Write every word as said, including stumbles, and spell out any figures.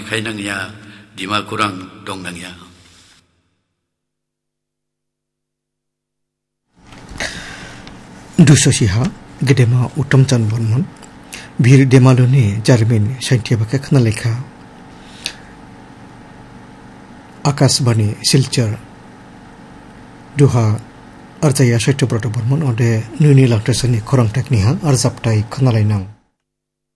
khainang ya dima kurang dong nang ya Dusosiha gedema utamchan bonmon bir demaloni jarmin saintia baka khna lekha Akasbani Silchar Duha Arjaya Saitya Brata Bormon ode nuni laktasani korang tekniha arzaptai khanalainang